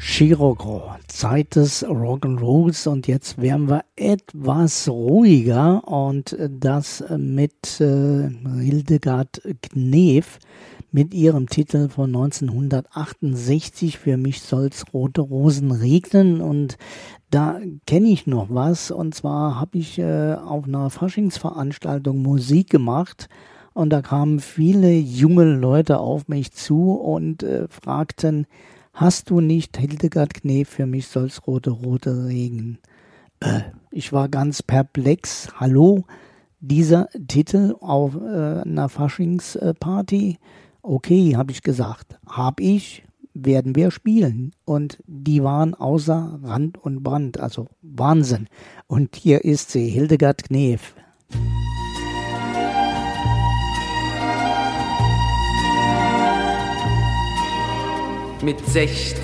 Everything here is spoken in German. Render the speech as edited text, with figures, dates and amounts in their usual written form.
Chirurgo, Zeit des Rock'n'Rolls, und jetzt werden wir etwas ruhiger, und das mit Hildegard Knef mit ihrem Titel von 1968, Für mich soll's rote Rosen regnen. Und da kenne ich noch was, und zwar habe ich auf einer Faschingsveranstaltung Musik gemacht. Und da kamen viele junge Leute auf mich zu und fragten: Hast du nicht Hildegard Knef, Für mich soll's rote regnen? Ich war ganz perplex. Hallo, dieser Titel auf einer Faschingsparty? Okay, habe ich gesagt. Werden wir spielen. Und die waren außer Rand und Band, also Wahnsinn. Und hier ist sie, Hildegard Knef. Mit 16